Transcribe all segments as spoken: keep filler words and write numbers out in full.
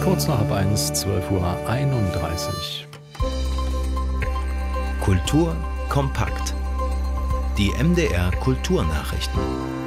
Kurz nach halb eins, zwölf Uhr einunddreißig. Kultur kompakt. Die M D R Kulturnachrichten.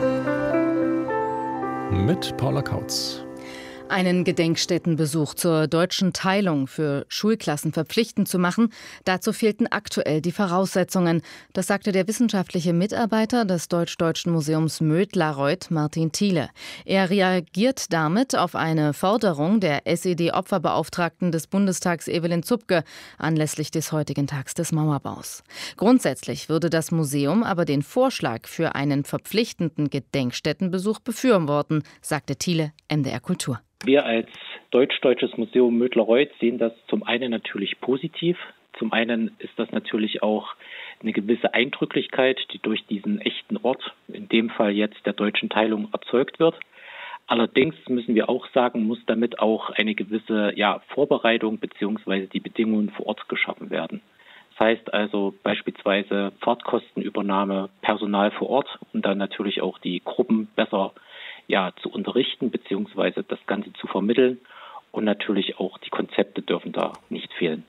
Mit Paula Kautz. Einen Gedenkstättenbesuch zur deutschen Teilung für Schulklassen verpflichtend zu machen, dazu fehlten aktuell die Voraussetzungen. Das sagte der wissenschaftliche Mitarbeiter des Deutsch-Deutschen Museums Mödlareuth, Martin Thiele. Er reagiert damit auf eine Forderung der S E D-Opferbeauftragten des Bundestags Evelyn Zupke anlässlich des heutigen Tags des Mauerbaus. Grundsätzlich würde das Museum aber den Vorschlag für einen verpflichtenden Gedenkstättenbesuch befürworten, sagte Thiele, M D R Kultur. Wir als Deutsch-Deutsches Museum Mödlareuth sehen das zum einen natürlich positiv. Zum einen ist das natürlich auch eine gewisse Eindrücklichkeit, die durch diesen echten Ort, in dem Fall jetzt der deutschen Teilung, erzeugt wird. Allerdings müssen wir auch sagen, muss damit auch eine gewisse ja, Vorbereitung bzw. die Bedingungen vor Ort geschaffen werden. Das heißt also beispielsweise Fahrtkostenübernahme, Personal vor Ort und dann natürlich auch die Gruppen besser ja, zu unterrichten bzw. das Ganze zu vermitteln. Und natürlich auch die Konzepte dürfen da nicht fehlen.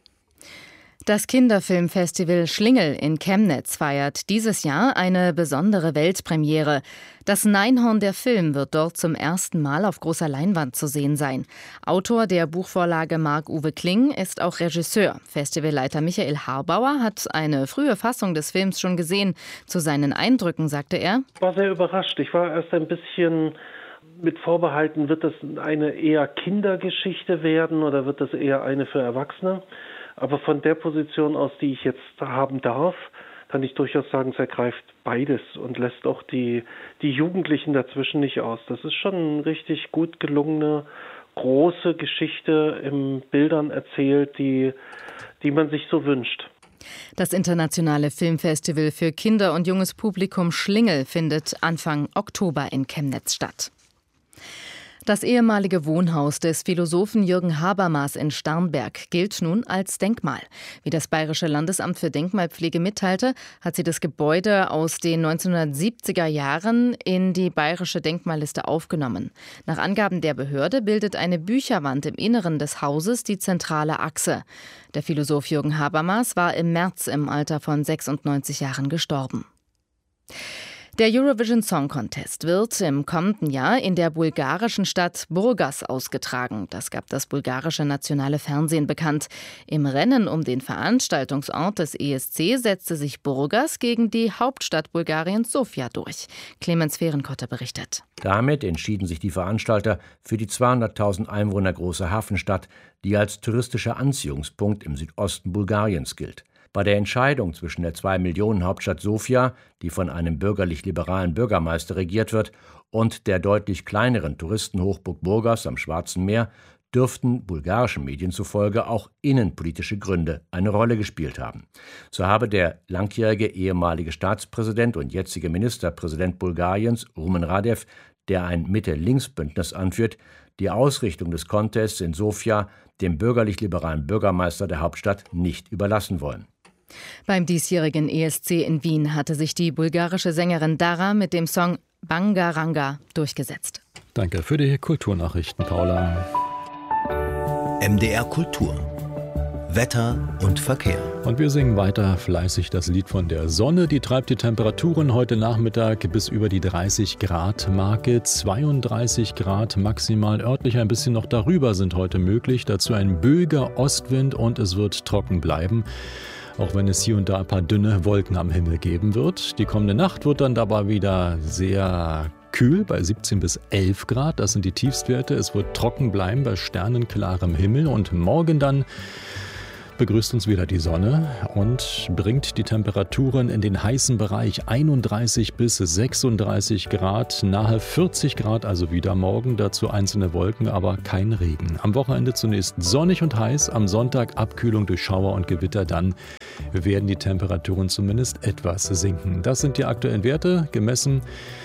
Das Kinderfilmfestival Schlingel in Chemnitz feiert dieses Jahr eine besondere Weltpremiere. Das Neinhorn der Film wird dort zum ersten Mal auf großer Leinwand zu sehen sein. Autor der Buchvorlage Marc-Uwe Kling ist auch Regisseur. Festivalleiter Michael Harbauer hat eine frühe Fassung des Films schon gesehen. Zu seinen Eindrücken sagte er: Ich war sehr überrascht. Ich war erst ein bisschen mit Vorbehalten, wird das eine eher Kindergeschichte werden oder wird das eher eine für Erwachsene? Aber von der Position aus, die ich jetzt haben darf, kann ich durchaus sagen, es ergreift beides und lässt auch die, die Jugendlichen dazwischen nicht aus. Das ist schon eine richtig gut gelungene, große Geschichte in Bildern erzählt, die, die man sich so wünscht. Das internationale Filmfestival für Kinder und junges Publikum Schlingel findet Anfang Oktober in Chemnitz statt. Das ehemalige Wohnhaus des Philosophen Jürgen Habermas in Starnberg gilt nun als Denkmal. Wie das Bayerische Landesamt für Denkmalpflege mitteilte, hat sie das Gebäude aus den neunzehnhundertsiebziger Jahren in die bayerische Denkmalliste aufgenommen. Nach Angaben der Behörde bildet eine Bücherwand im Inneren des Hauses die zentrale Achse. Der Philosoph Jürgen Habermas war im März im Alter von sechsundneunzig Jahren gestorben. Der Eurovision Song Contest wird im kommenden Jahr in der bulgarischen Stadt Burgas ausgetragen. Das gab das bulgarische nationale Fernsehen bekannt. Im Rennen um den Veranstaltungsort des E S C setzte sich Burgas gegen die Hauptstadt Bulgariens Sofia durch. Clemens Fehrenkotter berichtet. Damit entschieden sich die Veranstalter für die zweihunderttausend Einwohner große Hafenstadt, die als touristischer Anziehungspunkt im Südosten Bulgariens gilt. Bei der Entscheidung zwischen der zwei Millionen Hauptstadt Sofia, die von einem bürgerlich-liberalen Bürgermeister regiert wird, und der deutlich kleineren Touristenhochburg Burgas am Schwarzen Meer dürften bulgarischen Medien zufolge auch innenpolitische Gründe eine Rolle gespielt haben. So habe der langjährige ehemalige Staatspräsident und jetzige Ministerpräsident Bulgariens, Rumen Radev, der ein Mitte-Links-Bündnis anführt, die Ausrichtung des Contests in Sofia dem bürgerlich-liberalen Bürgermeister der Hauptstadt nicht überlassen wollen. Beim diesjährigen E S C in Wien hatte sich die bulgarische Sängerin Dara mit dem Song Bangaranga durchgesetzt. Danke für die Kulturnachrichten, Paula. M D R Kultur. Wetter und Verkehr. Und wir singen weiter fleißig das Lied von der Sonne. Die treibt die Temperaturen heute Nachmittag bis über die dreißig Grad Marke. zweiunddreißig Grad maximal, örtlich ein bisschen noch darüber sind heute möglich. Dazu ein böiger Ostwind und es wird trocken bleiben. Auch wenn es hier und da ein paar dünne Wolken am Himmel geben wird. Die kommende Nacht wird dann dabei wieder sehr kühl bei siebzehn bis elf Grad. Das sind die Tiefstwerte. Es wird trocken bleiben bei sternenklarem Himmel. Und morgen dann begrüßt uns wieder die Sonne und bringt die Temperaturen in den heißen Bereich einunddreißig bis sechsunddreißig Grad, nahe vierzig Grad, also wieder morgen, dazu einzelne Wolken, aber kein Regen. Am Wochenende zunächst sonnig und heiß, am Sonntag Abkühlung durch Schauer und Gewitter, dann werden die Temperaturen zumindest etwas sinken. Das sind die aktuellen Werte, gemessen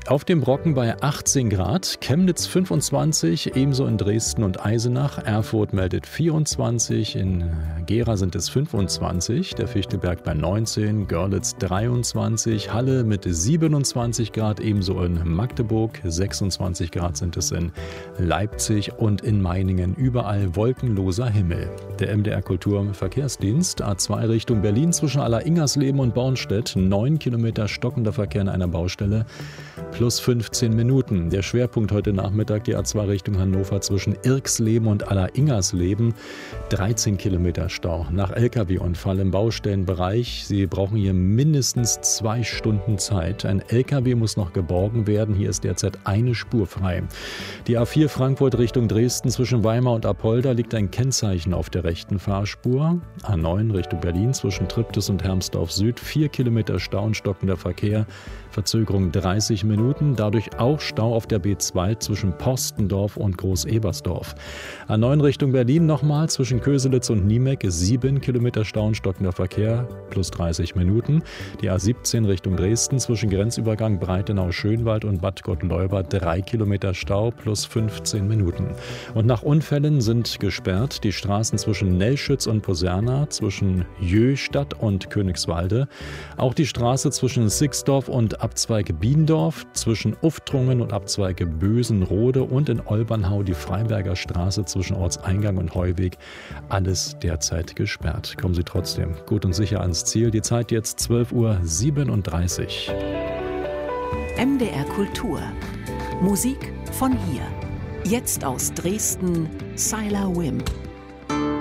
Auf dem Brocken bei achtzehn Grad, Chemnitz fünfundzwanzig, ebenso in Dresden und Eisenach. Erfurt meldet vierundzwanzig, in Gera sind es fünfundzwanzig, der Fichtelberg bei neunzehn, Görlitz dreiundzwanzig, Halle mit siebenundzwanzig Grad, ebenso in Magdeburg, sechsundzwanzig Grad sind es in Leipzig und in Meiningen. Überall wolkenloser Himmel. Der M D R Kulturverkehrsdienst, A zwei Richtung Berlin zwischen Aller-Ingersleben und Bornstedt, neun Kilometer stockender Verkehr in einer Baustelle. Plus fünfzehn Minuten. Der Schwerpunkt heute Nachmittag die A zwei Richtung Hannover zwischen Irksleben und Aller-Ingersleben. dreizehn Kilometer Stau nach L K W-Unfall im Baustellenbereich. Sie brauchen hier mindestens zwei Stunden Zeit. Ein L K W muss noch geborgen werden. Hier ist derzeit eine Spur frei. Die A vier Frankfurt Richtung Dresden zwischen Weimar und Apolda liegt ein Kennzeichen auf der rechten Fahrspur. A neun Richtung Berlin zwischen Triptis und Hermsdorf Süd. vier Kilometer Stau und stockender Verkehr. Verzögerung dreißig Minuten, dadurch auch Stau auf der B zwei zwischen Porstendorf und Groß-Ebersdorf. A neun Richtung Berlin nochmal zwischen Köselitz und Niemek, sieben Kilometer Stau und stockender Verkehr, plus dreißig Minuten. Die A siebzehn Richtung Dresden zwischen Grenzübergang Breitenau-Schönwald und Bad Gottleuba, drei Kilometer Stau, plus fünfzehn Minuten. Und nach Unfällen sind gesperrt die Straßen zwischen Nellschütz und Poserna, zwischen Jöstadt und Königswalde, auch die Straße zwischen Sixdorf und Abzweige Biendorf, zwischen Uftrungen und Abzweige Bösenrode und in Olbernhau die Freiberger Straße zwischen Ortseingang und Heuweg. Alles derzeit gesperrt. Kommen Sie trotzdem gut und sicher ans Ziel. Die Zeit jetzt zwölf Uhr siebenunddreißig. M D R Kultur. Musik von hier. Jetzt aus Dresden, Sylar Wimp.